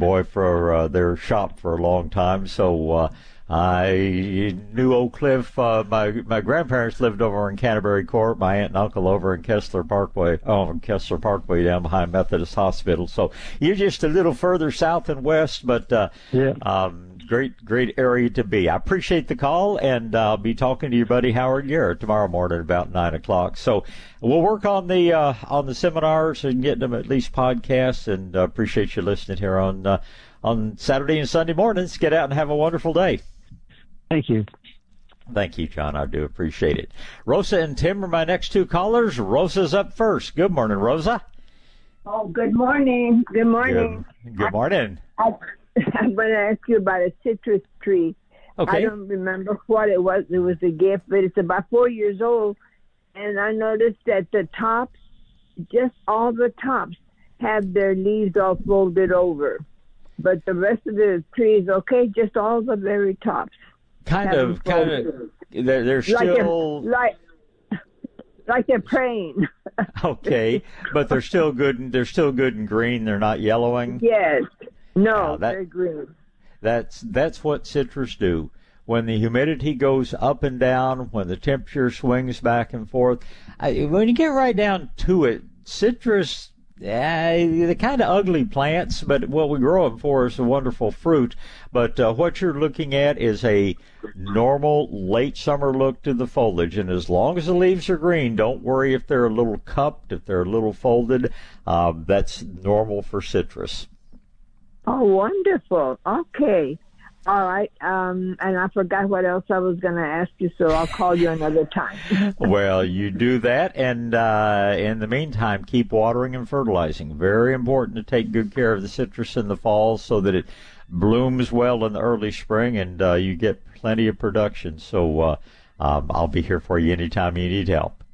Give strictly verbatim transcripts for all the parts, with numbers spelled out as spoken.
boy for uh, their shop for a long time, so uh, I knew Oak Cliff. Uh, my my grandparents lived over in Canterbury Court. My aunt and uncle over in Kessler Parkway. Oh, Kessler Parkway down behind Methodist Hospital. So you're just a little further south and west, but uh, yeah. Um, Great, great area to be. I appreciate the call, and I'll be talking to your buddy Howard Garrett tomorrow morning about nine o'clock. So we'll work on the uh, on the seminars and getting them at least podcasts. And uh, appreciate you listening here on uh, on Saturday and Sunday mornings. Get out and have a wonderful day. Thank you. Thank you, John. I do appreciate it. Rosa and Tim are my next two callers. Rosa's up first. Good morning, Rosa. Oh, good morning. Good morning. Good, good morning. I, I, I'm going to ask you about a citrus tree. Okay. I don't remember what it was. It was a gift, but it's about four years old. And I noticed that the tops, just all the tops, have their leaves all folded over. But the rest of the tree is okay, just all the very tops. Kind of, kind of, they're, they're still... Like, like, like they're praying. Okay, but they're still good, they're still good and green. They're not yellowing? Yes. No, now that, they're green. That's that's what citrus do. When the humidity goes up and down, when the temperature swings back and forth, I, when you get right down to it, citrus, eh, they're kind of ugly plants, but what we grow them for is a wonderful fruit. But uh, what you're looking at is a normal late summer look to the foliage, and as long as the leaves are green, don't worry if they're a little cupped, if they're a little folded. Uh, that's normal for citrus. Oh, wonderful. Okay. All right. Um, and I forgot what else I was going to ask you, so I'll call you another time. Well, you do that, and uh, in the meantime, keep watering and fertilizing. Very important to take good care of the citrus in the fall so that it blooms well in the early spring, and uh, you get plenty of production. So uh, um, I'll be here for you anytime you need help.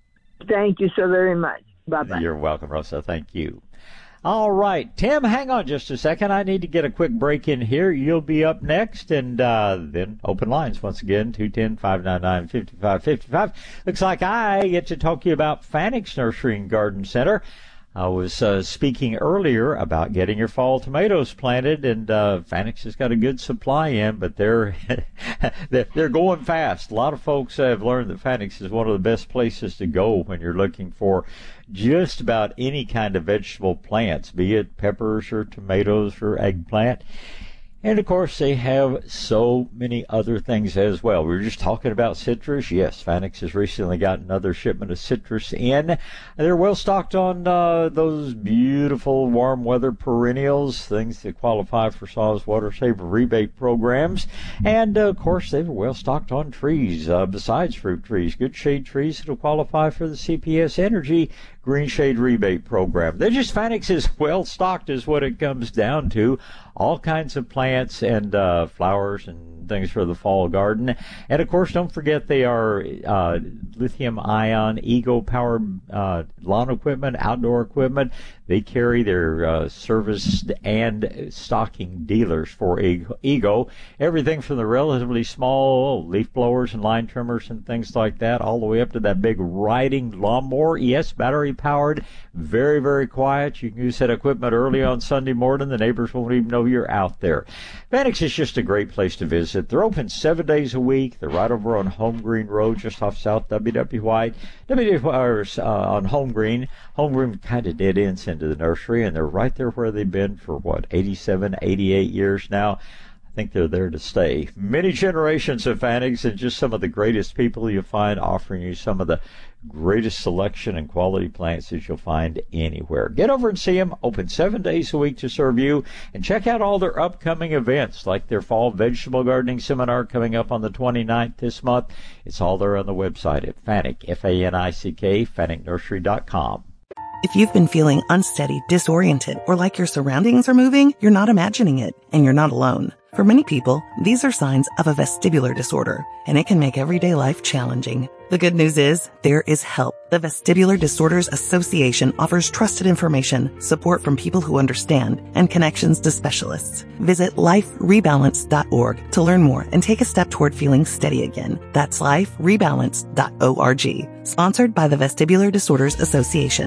Thank you so very much. Bye-bye. You're welcome, Rosa. Thank you. All right, Tim, hang on just a second. I need to get a quick break in here. You'll be up next, and uh, then open lines once again, two one zero, five nine nine, five five five five. Looks like I get to talk to you about Fanix Nursery and Garden Center. I was uh, speaking earlier about getting your fall tomatoes planted, and uh, Fanix has got a good supply in, but they're they're going fast. A lot of folks have learned that Fanix is one of the best places to go when you're looking for just about any kind of vegetable plants, be it peppers or tomatoes or eggplant. And, of course, they have so many other things as well. We were just talking about citrus. Yes, Fanix has recently got another shipment of citrus in. They're well stocked on uh, those beautiful warm weather perennials, things that qualify for S A W's Water Saver rebate programs. And, uh, of course, they're well stocked on trees, uh, besides fruit trees, good shade trees that will qualify for the C P S Energy Green Shade Rebate Program. They're just, Fanix is well stocked is what it comes down to. All kinds of plants and uh, flowers and things for the fall garden. And, of course, don't forget they are uh, lithium-ion, Ego-powered uh, lawn equipment, outdoor equipment. They carry their uh, service and stocking dealers for Ego. Everything from the relatively small leaf blowers and line trimmers and things like that, all the way up to that big riding lawnmower. Yes, battery-powered, very, very quiet. You can use that equipment early on Sunday morning. The neighbors won't even know you're out there. Fanix is just a great place to visit. They're open seven days a week. They're right over on Home Green Road, just off South W W White. W W White uh, on Home Green. Home Green kind of dead ends into the nursery, and they're right there where they've been for, what, eighty-seven, eighty-eight years now. I think they're there to stay. Many generations of Fanix and just some of the greatest people you'll find offering you some of the greatest selection and quality plants that you'll find anywhere. Get over and see them. Open seven days a week to serve you. And check out all their upcoming events, like their fall vegetable gardening seminar coming up on the twenty-ninth this month. It's all there on the website at Fanick, F A N I C K, fanick nursery dot com. If you've been feeling unsteady, disoriented, or like your surroundings are moving, you're not imagining it, and you're not alone. For many people, these are signs of a vestibular disorder, and it can make everyday life challenging. The good news is, there is help. The Vestibular Disorders Association offers trusted information, support from people who understand, and connections to specialists. Visit life rebalance dot org to learn more and take a step toward feeling steady again. That's life rebalance dot org. Sponsored by the Vestibular Disorders Association.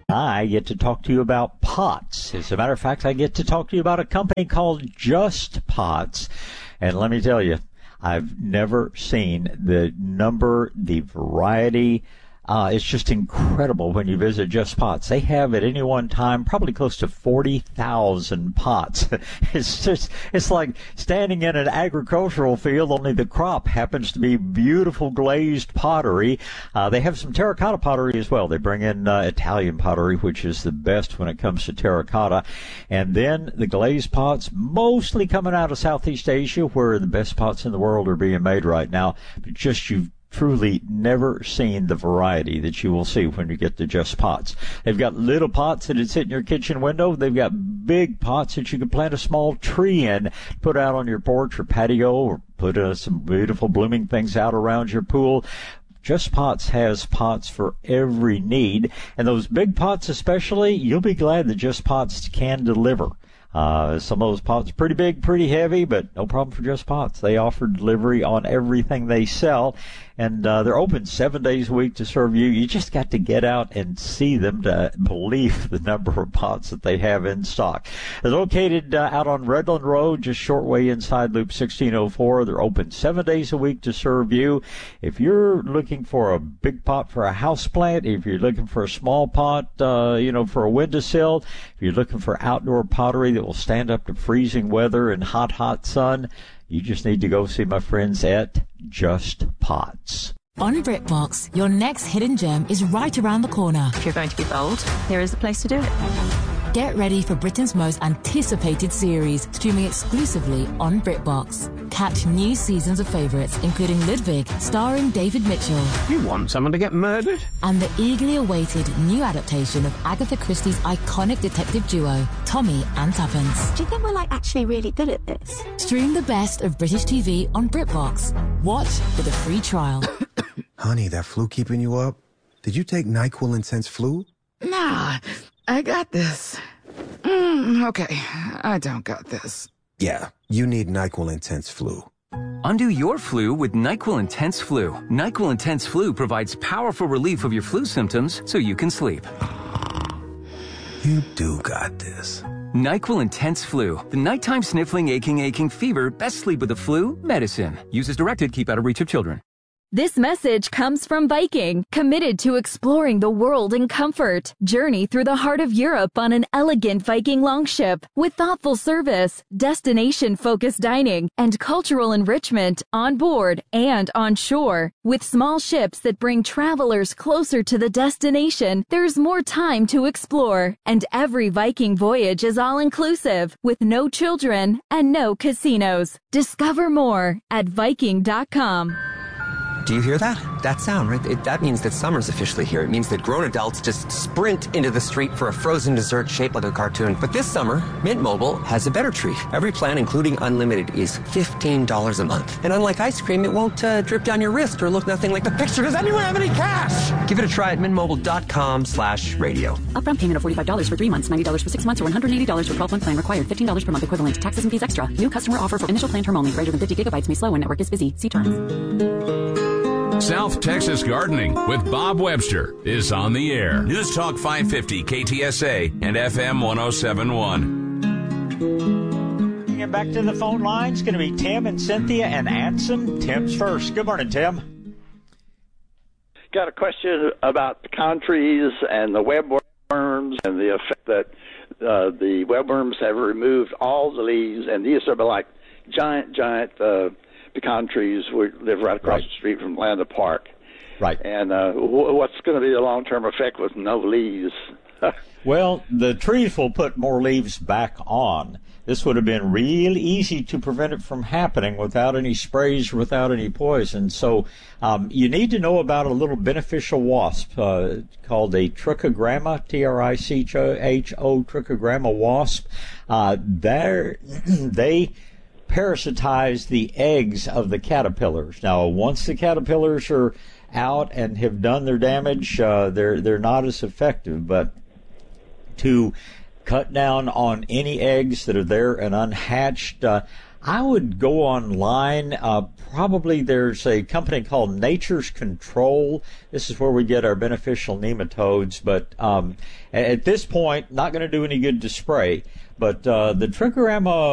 I get to talk to you about pots. As a matter of fact, I get to talk to you about a company called Just Pots. And let me tell you, I've never seen the number, the variety. Uh, it's just incredible when you visit Just Pots. They have at any one time probably close to forty thousand pots. It's just, it's like standing in an agricultural field, only the crop happens to be beautiful glazed pottery. Uh, they have some terracotta pottery as well. They bring in uh, Italian pottery, which is the best when it comes to terracotta. And then the glazed pots, mostly coming out of Southeast Asia, where the best pots in the world are being made right now. But just you've truly never seen the variety that you will see when you get to Just Pots. They've got little pots that sit in your kitchen window. They've got big pots that you can plant a small tree in, put out on your porch or patio, or put uh, some beautiful blooming things out around your pool. Just Pots has pots for every need, and those big pots especially, you'll be glad that Just Pots can deliver. Uh, some of those pots are pretty big, pretty heavy, but no problem for Just Pots. They offer delivery on everything they sell, and uh, they're open seven days a week to serve you. You just got to get out and see them to believe the number of pots that they have in stock. They're located uh, out on Redland Road, just short way inside Loop sixteen oh four. They're open seven days a week to serve you. If you're looking for a big pot for a house plant, if you're looking for a small pot, uh, you know, for a windowsill, if you're looking for outdoor pottery that will stand up to freezing weather and hot, hot sun, you just need to go see my friends at Just Pots. On BritBox, your next hidden gem is right around the corner. If you're going to be bold, here is the place to do it. Get ready for Britain's most anticipated series, streaming exclusively on BritBox. Catch new seasons of favourites, including Ludwig, starring David Mitchell. You want someone to get murdered? And the eagerly awaited new adaptation of Agatha Christie's iconic detective duo, Tommy and Tuppence. Do you think we're, like, actually really good at this? Stream the best of British T V on BritBox. Watch with a free trial. Honey, that flu keeping you up? Did you take NyQuil Intense Flu? Nah, I got this. Mm, okay, I don't got this. Yeah, you need NyQuil Intense Flu. Undo your flu with NyQuil Intense Flu. NyQuil Intense Flu provides powerful relief of your flu symptoms so you can sleep. You do got this. NyQuil Intense Flu. The nighttime sniffling, aching, aching fever. Best sleep with the flu. Medicine. Use as directed. Keep out of reach of children. This message comes from Viking, committed to exploring the world in comfort. Journey through the heart of Europe on an elegant Viking longship with thoughtful service, destination-focused dining, and cultural enrichment on board and on shore. With small ships that bring travelers closer to the destination, there's more time to explore. And every Viking voyage is all-inclusive, with no children and no casinos. Discover more at Viking dot com. Do you hear that? That sound, right? It, that means that summer's officially here. It means that grown adults just sprint into the street for a frozen dessert shaped like a cartoon. But this summer, Mint Mobile has a better treat. Every plan, including unlimited, is fifteen dollars a month. And unlike ice cream, it won't uh, drip down your wrist or look nothing like the picture. Does anyone have any cash? Give it a try at mintmobile.com slash radio. Upfront payment of forty-five dollars for three months, ninety dollars for six months, or one hundred eighty dollars for twelve-month plan required. fifteen dollars per month equivalent. Taxes and fees extra. New customer offer for initial plan term only. Greater than fifty gigabytes may slow when network is busy. See terms. South Texas Gardening with Bob Webster is on the air. News Talk five fifty K T S A and F M one oh seven point one. Get back to the phone lines. Going to be Tim and Cynthia and Anson. Tim's first. Good morning, Tim. Got a question about the countries and the webworms and the effect that uh, the webworms have removed all the leaves, and these are like giant, giant uh, pecan trees. We live right across right. the street from Landa Park. Right. And uh, w- what's going to be the long-term effect with no leaves? Well, the trees will put more leaves back on. This would have been real easy to prevent it from happening without any sprays, without any poison. So um, you need to know about a little beneficial wasp uh, called a trichogramma, T R I C H O, trichogramma wasp. Uh, they parasitize the eggs of the caterpillars. Now, once the caterpillars are out and have done their damage, uh, they're they're not as effective. But to cut down on any eggs that are there and unhatched, uh, I would go online. Uh, probably there's a company called Nature's Control. This is where we get our beneficial nematodes. But um, at this point, not going to do any good to spray. But uh, the Trichroma